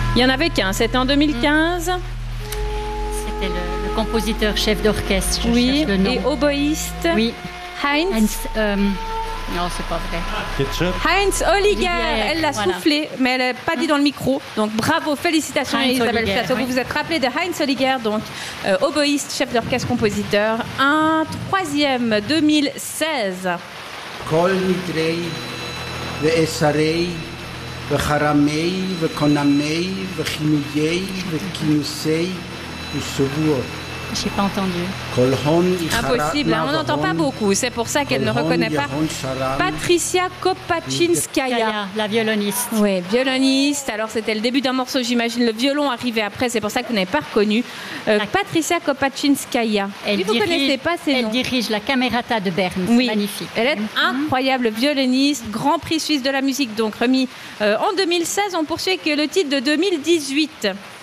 Il n'y en avait qu'un, c'était en 2015. C'était le compositeur chef d'orchestre, je Oui, cherche le nom. et oboïste. Oui. Heinz. Non, c'est pas vrai. Ketchup. Heinz Holliger, elle l'a voilà. soufflé, mais elle n'a pas dit dans le micro. Donc bravo, félicitations Heinz Isabelle Holliger, Chasseau. oui. Vous vous êtes rappelé de Heinz Holliger, donc oboïste, chef d'orchestre, compositeur. Un troisième, 2016. כל נדרי ואסרי וחרמי וקונמי וכינויי וכינוסי ושבועות. J'ai pas entendu. כל הון Impossible, hein, on n'entend pas beaucoup. C'est pour ça qu'elle ne reconnaît pas. Patricia Kopachinskaya. Kaya, la violoniste. Oui, violoniste. Alors, c'était le début d'un morceau, j'imagine. Le violon arrivait après, c'est pour ça que vous n'avez pas reconnu. Patricia Kopachinskaya. Elle Vous ne connaissez pas ces elle noms. dirige la Camerata de Berne. C'est Oui, magnifique. elle est incroyable violoniste, Grand Prix suisse de la musique, donc remis en 2016. On poursuit avec le titre de 2018.